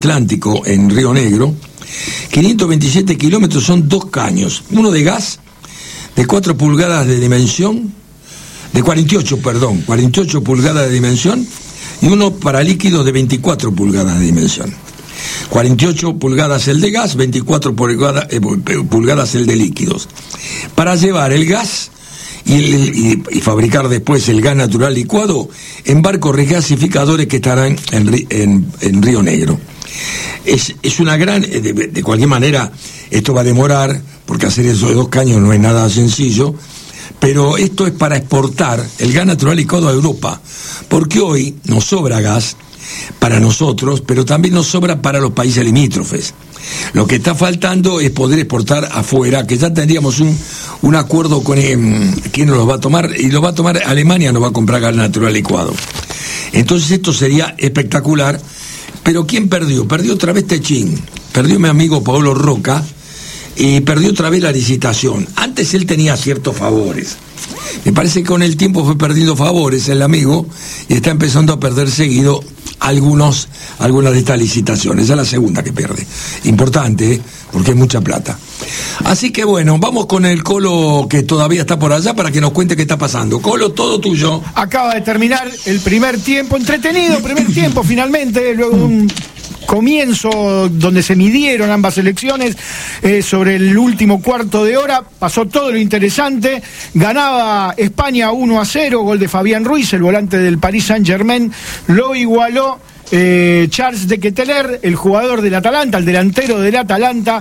Atlántico, en Río Negro. 527 kilómetros, son 2 caños, uno de gas de 4 pulgadas de dimensión, de 48 pulgadas de dimensión, y uno para líquidos de 24 pulgadas de dimensión. 48 pulgadas el de gas, 24 pulgadas el de líquidos. Para llevar el gas y fabricar después el gas natural licuado en barcos regasificadores que estarán en Río Negro. Es una gran, de cualquier manera, esto va a demorar, porque hacer esos 2 caños no es nada sencillo, pero esto es para exportar el gas natural licuado a Europa, porque hoy nos sobra gas para nosotros, pero también nos sobra para los países limítrofes. Lo que está faltando es poder exportar afuera, que ya tendríamos un acuerdo con quién nos lo va a tomar, y lo va a tomar Alemania, nos va a comprar gas natural licuado. Entonces esto sería espectacular, pero ¿quién perdió? Perdió otra vez Techín, perdió mi amigo Paolo Roca, y perdió otra vez la licitación. Antes él tenía ciertos favores. Me parece que con el tiempo fue perdiendo favores el amigo, y está empezando a perder seguido algunas de estas licitaciones. Esa es la segunda que pierde. Importante, porque es mucha plata. Así que bueno, vamos con el Colo, que todavía está por allá, para que nos cuente qué está pasando. Colo, todo tuyo. Acaba de terminar el primer tiempo, entretenido primer tiempo finalmente, luego de un comienzo donde se midieron ambas selecciones. Sobre el último cuarto de hora pasó todo lo interesante. Ganaba España 1-0, gol de Fabián Ruiz, el volante del Paris Saint-Germain. Lo igualó Charles de Ketelaere, el jugador del Atalanta, el delantero del Atalanta.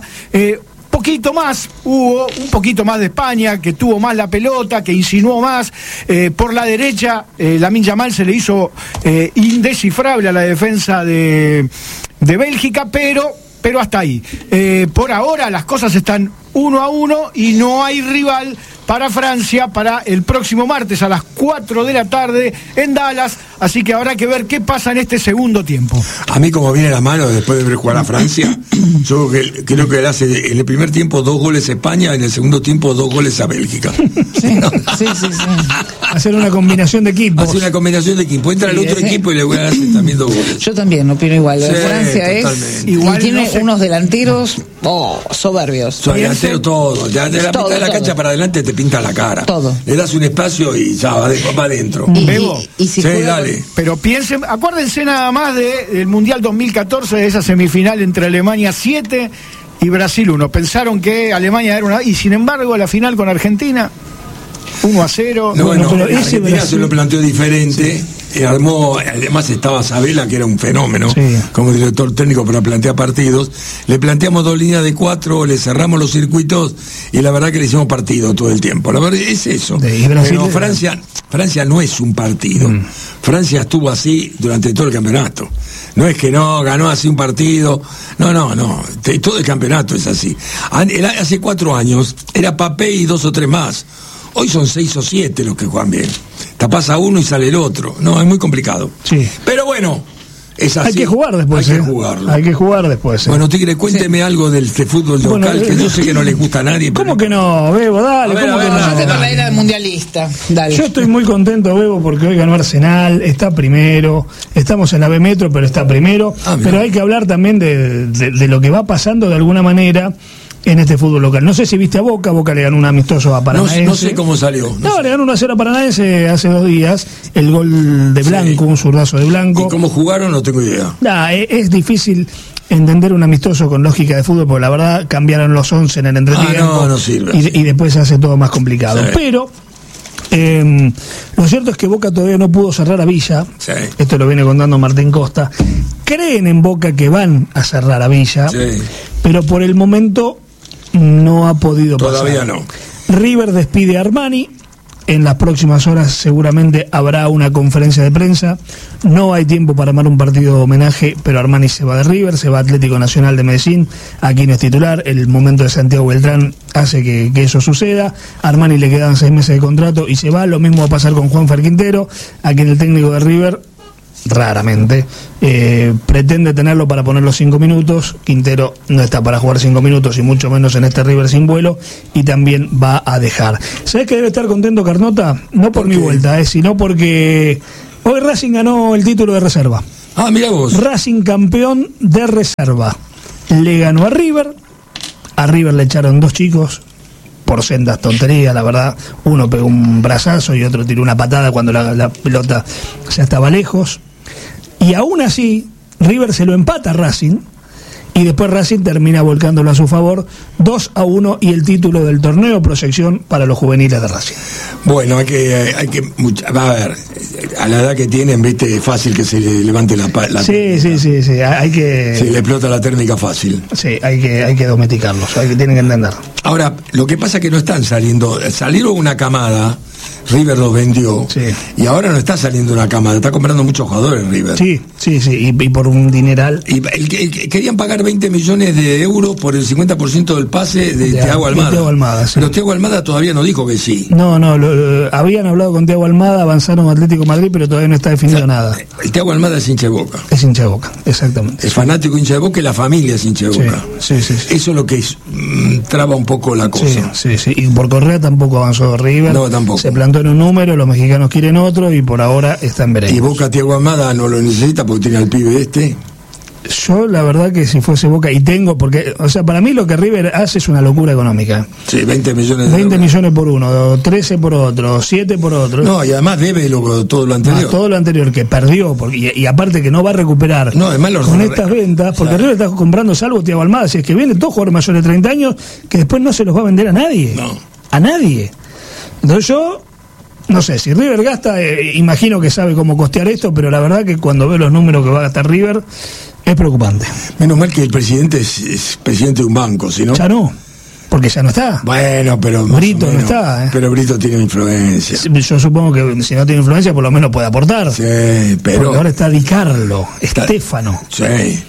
Hubo un poquito más de España, que tuvo más la pelota, que insinuó más. Por la derecha, Lamine Yamal se le hizo indescifrable a la defensa de Bélgica, pero hasta ahí. Por ahora las cosas están 1-1 y no hay rival para Francia para el próximo martes a las 4 de la tarde en Dallas, así que habrá que ver qué pasa en este segundo tiempo. A mí, como viene la mano después de ver jugar a Francia, yo creo que él hace en el primer tiempo 2 goles a España, en el segundo tiempo 2 goles a Bélgica. Sí. Hacer una combinación de equipos. Entra el otro equipo y le voy a hacer también 2 goles. Yo también opino igual. Lo de Francia totalmente. es igual, tiene unos delanteros soberbios. Delantero todo. Ya de la mitad de la cancha para adelante te pinta la cara. Todo. Le das un espacio y ya va adentro. Y si dale. Pero acuérdense nada más del Mundial 2014, de esa semifinal entre Alemania 7 y Brasil 1. Pensaron que Alemania era y sin embargo la final con Argentina 1-0. Pero Argentina se lo planteó diferente. Además estaba Sabela, que era un fenómeno, como director técnico para plantear partidos. Le planteamos 2 líneas de 4, le cerramos los circuitos y la verdad que le hicimos partido todo el tiempo. La verdad es eso. Pero Francia no es un partido. Francia estuvo así durante todo el campeonato. No es que no ganó así un partido. No. Todo el campeonato es así. Hace 4 años era Papé y 2 o 3 más. Hoy son 6 o 7 los que juegan bien. Tapás a uno y sale el otro. No, es muy complicado. Sí. Pero bueno, es así. Hay que jugar después. Hay que jugar después. Bueno, Tigre, cuénteme algo del fútbol local, que yo sé que no le gusta a nadie. ¿Cómo que no, Bebo? Dale, ¿cómo que no? Yo te para ir al mundialista. Dale. Yo estoy muy contento, Bebo, porque hoy ganó Arsenal, está primero. Estamos en la B Metro, pero está primero. Pero hay que hablar también de lo que va pasando de alguna manera en este fútbol local. No sé si viste a Boca le ganó un amistoso a Paranaense. No sé cómo salió. Le ganó 1-0 a Paranaense hace 2 días, el gol de Blanco, un zurdazo de Blanco. ¿Y cómo jugaron? No tengo idea. Es difícil entender un amistoso con lógica de fútbol, porque la verdad cambiaron los 11 en el entretiempo. No sirve. Y después se hace todo más complicado. Sí. Pero lo cierto es que Boca todavía no pudo cerrar a Villa. Sí. Esto lo viene contando Martín Costa. Creen en Boca que van a cerrar a Villa, pero por el momento no ha podido pasar. Todavía no. River despide a Armani. En las próximas horas seguramente habrá una conferencia de prensa. No hay tiempo para armar un partido de homenaje, pero Armani se va de River, se va a Atlético Nacional de Medellín. Aquí no es titular. El momento de Santiago Beltrán hace que eso suceda. A Armani le quedan 6 meses de contrato y se va. Lo mismo va a pasar con Juanfer Quintero, a quien el técnico de River raramente pretende tenerlo para poner los 5 minutos. Quintero no está para jugar 5 minutos y mucho menos en este River sin vuelo, y también va a dejar. ¿Sabés que debe estar contento Carnota? No por mi vuelta, sino porque hoy Racing ganó el título de reserva. Ah, mira vos. Racing campeón de reserva. Le ganó a River le echaron 2 chicos por sendas tonterías, la verdad. Uno pegó un brazazo y otro tiró una patada cuando la pelota ya estaba lejos. Y aún así, River se lo empata a Racing, y después Racing termina volcándolo a su favor, 2-1, y el título del torneo, proyección para los juveniles de Racing. Bueno, hay que a ver, a la edad que tienen, viste, es fácil que se le levante la sí, hay que... Se le explota la térmica fácil. Sí, hay que domesticarlos, tienen que entender. Ahora, lo que pasa es que no están salieron una camada, River los vendió, sí. Y ahora no está saliendo una camada, está comprando muchos jugadores River. Sí, y por un dineral. Y querían pagar 20 millones de euros por el 50% del pase de Thiago Almada. Sí. Pero Thiago Almada todavía no dijo que sí. No, habían hablado con Thiago Almada, avanzaron Atlético de Madrid, pero todavía no está definido nada. El Thiago Almada es hincha de Boca. Es hincha de Boca, exactamente. Es fanático hincha de Boca y la familia es hincha de Boca. Sí. Eso es lo que traba un poco la cosa. Sí. Y por Correa tampoco avanzó River. No, tampoco. Se plantó en un número, los mexicanos quieren otro y por ahora está en veremos. Y Boca, Thiago Almada no lo necesita porque tiene al pibe este. Yo la verdad que si fuese Boca, y tengo, porque, o sea, para mí lo que River hace es una locura económica. Sí, 20 millones de 20 millones por uno, 13 por otro, 7 por otro. No, y además debe todo lo anterior. Todo lo anterior que perdió, y aparte que no va a recuperar con estas ventas, porque River está comprando, salvo Thiago Almada, si es que vienen todos jugadores mayores de 30 años, que después no se los va a vender a nadie. No. A nadie. Entonces yo... No sé, si River gasta, imagino que sabe cómo costear esto, pero la verdad que cuando veo los números que va a gastar River, es preocupante. Menos mal que el presidente es presidente de un banco, ¿sí no? Ya no, porque ya no está. Bueno, pero... Brito no está, Pero Brito tiene influencia. Yo supongo que si no tiene influencia, por lo menos puede aportar. Sí, pero... Porque ahora está Di Carlo, Estefano. Sí,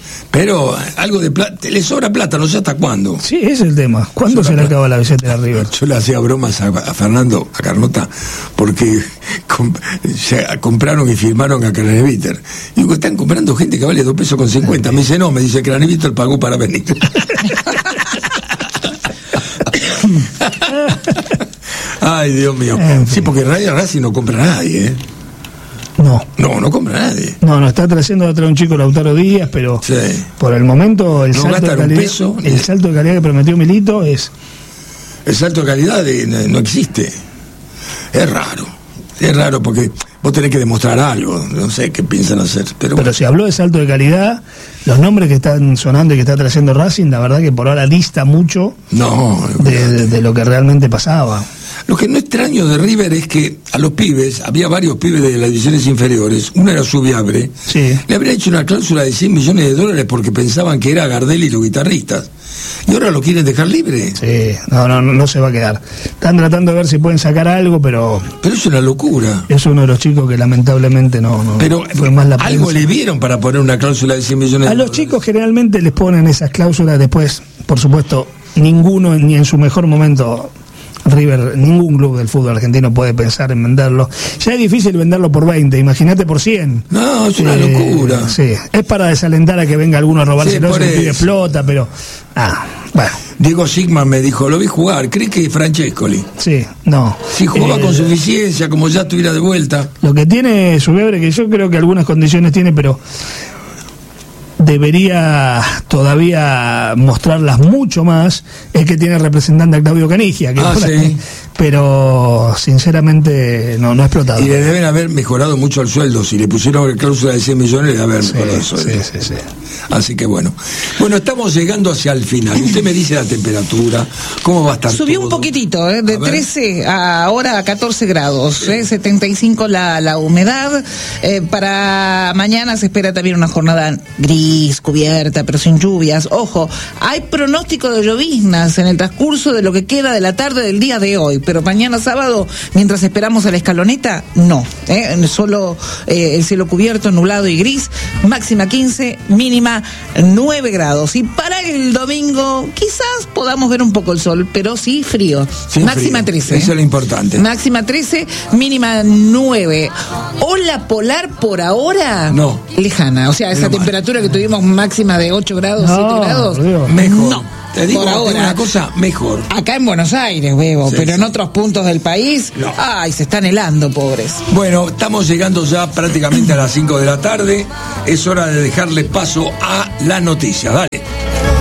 pero algo de plata, le sobra plata, no sé hasta cuándo. Sí, ese es el tema. ¿Cuándo se le acaba la billetera a River? Yo le hacía bromas a Fernando, a Carnota, porque compraron y firmaron a Craneviter. Y digo, están comprando gente que vale 2 pesos con 50. Me dice, no, Craneviter pagó para venir. Ay, Dios mío. Sí, porque Racing no compra a nadie, ¿eh? No compra a nadie. No, está trayendo atrás un chico, Lautaro Díaz, pero sí. Por el momento el salto de calidad, el salto de calidad que prometió Milito es... El salto de calidad no existe. Es raro porque vos tenés que demostrar algo, no sé qué piensan hacer. Pero si habló de salto de calidad, los nombres que están sonando y que está trayendo Racing, la verdad que por ahora dista mucho de lo que realmente pasaba. Lo que no extraño de River es que a los pibes, había varios pibes de las divisiones inferiores, uno era Subiabre, le habrían hecho una cláusula de $100 millones porque pensaban que era Gardel y los guitarristas. Y ahora lo quieren dejar libre. Sí, no se va a quedar. Están tratando de ver si pueden sacar algo, pero es una locura. Es uno de los chicos que lamentablemente no pero fue más la algo prensa. Le vieron para poner una cláusula de $100 millones. A los chicos generalmente les ponen esas cláusulas, después, por supuesto, ninguno, ni en su mejor momento... River, ningún club del fútbol argentino puede pensar en venderlo. Ya es difícil venderlo por 20, imagínate por 100. No, es una locura. Sí, es para desalentar a que venga alguno a robárselo, se pide explota, pero... bueno. Diego Sigman me dijo, lo vi jugar, ¿crees que Francescoli? Sí, no. Si jugaba con suficiencia, como ya estuviera de vuelta. Lo que tiene Subiabre, que yo creo que algunas condiciones tiene, pero... debería todavía mostrarlas mucho más, es que tiene representante a Claudio Canigia, que sí. Pero sinceramente no ha explotado. Y le deben haber mejorado mucho el sueldo, si le pusieron cláusula de $100 millones le deben haber mejorado el sueldo. Sí. Así que bueno, estamos llegando hacia el final. Usted me dice la temperatura, ¿cómo va a estar? Subió un poquitito, de 13 a ahora a 14 grados, 75 la humedad. Para mañana se espera también una jornada gris, cubierta, pero sin lluvias. Ojo, hay pronóstico de lloviznas en el transcurso de lo que queda de la tarde del día de hoy, pero mañana sábado, mientras esperamos a la escaloneta, no. Solo el cielo cubierto, nublado y gris, máxima 15, mínima 9 grados. Y para el domingo quizás podamos ver un poco el sol, pero sí frío. Sí, máxima frío. 13. Eso es lo importante. Máxima 13, mínima 9. Ola polar por ahora lejana. O sea, esa temperatura que tuvimos máxima de 8 grados, 7 grados. Mejor. No. Te digo por ahora. una cosa mejor. Acá en Buenos Aires, Bebo, Sí, pero en sí. otros puntos del país, No. ay, se están helando, pobres. Bueno, estamos llegando ya prácticamente a las 5 de la tarde. Es hora de dejarle paso a las noticias. Dale.